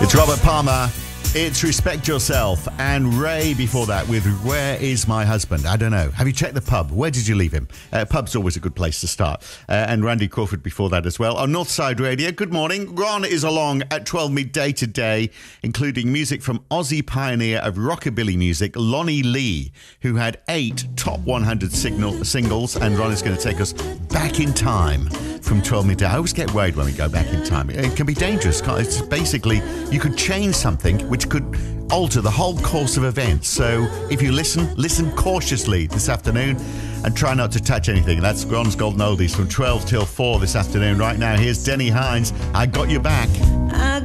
It's Robert Palmer. It's Respect Yourself. And Ray before that with Where Is My Husband? I don't know. Have you checked the pub? Where did you leave him? Pub's always a good place to start. And Randy Crawford before that as well. On Northside Radio, good morning. Ron is along at 12 midday today, including music from Aussie pioneer of rockabilly music, Lonnie Lee, who had 8 top 100 singles. And Ron is going to take us back in time from 12 midday. I always get worried when we go back in time. It can be dangerous. It's basically, you could change something which could alter the whole course of events. So if you listen cautiously this afternoon and try not to touch anything. That's Ron's Golden Oldies from 12 till 4 this afternoon. Right now, here's Denny Hines. I Got Your Back.